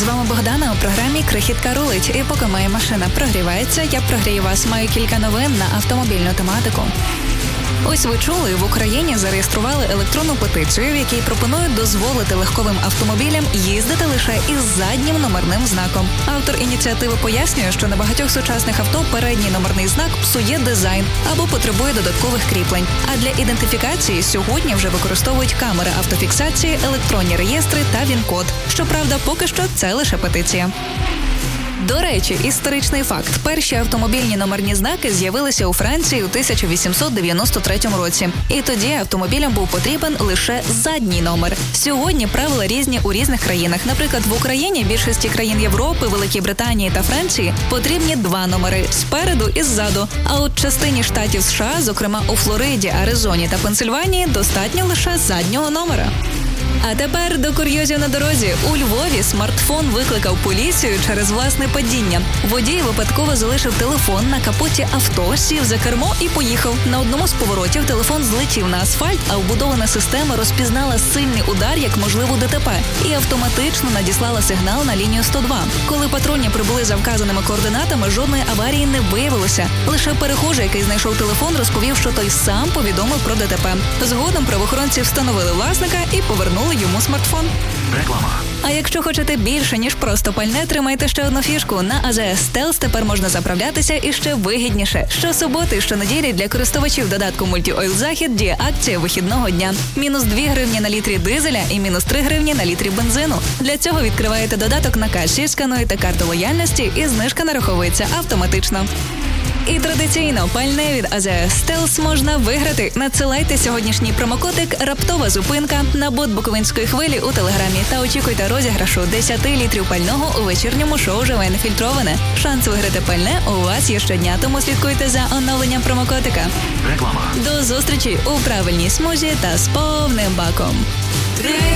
вами Богдана у програмі «Крихітка рулить». І поки моя машина прогрівається, я прогрію вас. Маю кілька новин на автомобільну тематику. Ось ви чули, в Україні зареєстрували електронну петицію, в якій пропонують дозволити легковим автомобілям їздити лише із заднім номерним знаком. Автор ініціативи пояснює, що на багатьох сучасних авто передній номерний знак псує дизайн або потребує додаткових кріплень. А для ідентифікації сьогодні вже використовують камери автофіксації, електронні реєстри та ВІН-код. Щоправда, поки що це лише петиція. До речі, історичний факт. Перші автомобільні номерні знаки з'явилися у Франції у 1893 році. І тоді автомобілям був потрібен лише задній номер. Сьогодні правила різні у різних країнах. Наприклад, в Україні більшості країн Європи, Великій Британії та Франції потрібні два номери – спереду і ззаду. А от частині штатів США, зокрема у Флориді, Аризоні та Пенсильванії, достатньо лише заднього номера. А тепер до курйозів на дорозі. У Львові смартфон викликав поліцію через власне падіння. Водій випадково залишив телефон на капоті авто, сів за кермо і поїхав. На одному з поворотів телефон злетів на асфальт, а вбудована система розпізнала сильний удар як можливу ДТП і автоматично надіслала сигнал на лінію 102. Коли патрульні прибули за вказаними координатами, жодної аварії не виявилося. Лише перехожий, який знайшов телефон, розповів, що той сам повідомив про ДТП. Згодом правоохоронці встановили власника і повернули йому смартфон. Реклама. А якщо хочете більше, ніж просто пальне, тримайте ще одну фішку. На АЗС Стелс тепер можна заправлятися і ще вигідніше. Щосуботи і щонеділі для користувачів додатку Multi-Oil Захід діє акція вихідного дня. Мінус 2 гривні на літрі дизеля і мінус 3 гривні на літрі бензину. Для цього відкриваєте додаток на касі, скануєте карту лояльності і знижка нараховується автоматично. І традиційно пальне від АЗС Стелс можна виграти. Надсилайте сьогоднішній промокодик «Раптова зупинка» на бот Буковинської хвилі у Телеграмі та очікуйте розіграшу 10 літрів пального у вечірньому шоу «Живе нефільтроване». Шанс виграти пальне у вас є щодня, тому слідкуйте за оновленням промокодика. Реклама. До зустрічі у правильній смузі та з повним баком.